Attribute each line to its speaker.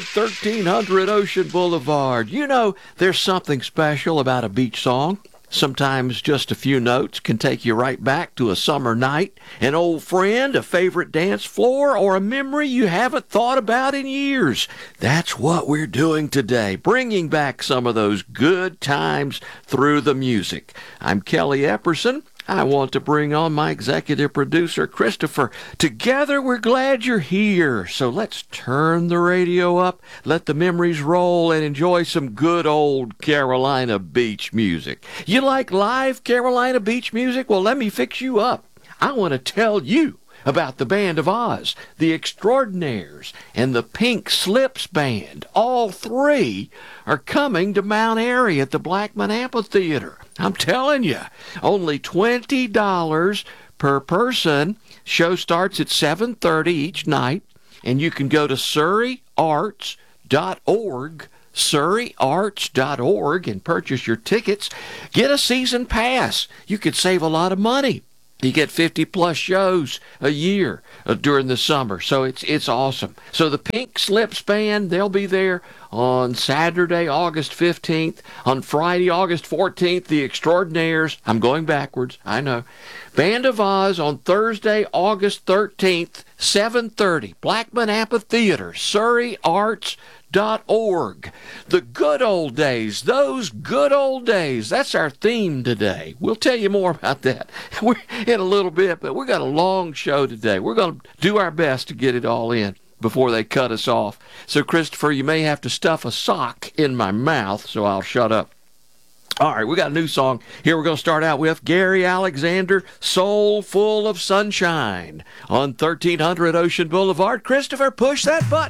Speaker 1: Boulevard, 1300 Ocean Boulevard. You know, there's something special about a beach song. Sometimes just a few notes can take you right back to a summer night, an old friend, a favorite dance floor, or a memory you haven't thought about in years. That's what we're doing today, bringing back some of those good times through the music. I'm Kelly Epperson. I want to bring on my executive producer, Christopher. Together, we're glad you're here. So let's turn the radio up, let the memories roll, and enjoy some good old Carolina beach music. You like live Carolina beach music? Well, let me fix you up. I want to tell you about the Band of Oz, the Extraordinaires, and the Pink Slips Band. All three are coming to Mount Airy at the Blackman Amphitheater. I'm telling you, only $20 per person. Show starts at 7:30 each night, and you can go to surreyarts.org, surreyarts.org, and purchase your tickets. Get a season pass. You could save a lot of money. You get 50-plus shows a year during the summer, so it's awesome. So the Pink Slips Band, they'll be there on Saturday, August 15th. On Friday, August 14th, the Extraordinaires. I'm going backwards, I know. Band of Oz on Thursday, August 13th, 7:30. Blackman Amphitheater, surreyarts.org. The good old days, those good old days. That's our theme today. We'll tell you more about that in a little bit, but we got a long show today. We're going to do our best to get it all in before they cut us off. So, Christopher, you may have to stuff a sock in my mouth, so I'll shut up. All right, we got a new song here we're going to start out with. Gary Alexander, Soul Full of Sunshine on 1300 Ocean Boulevard. Christopher, push that button.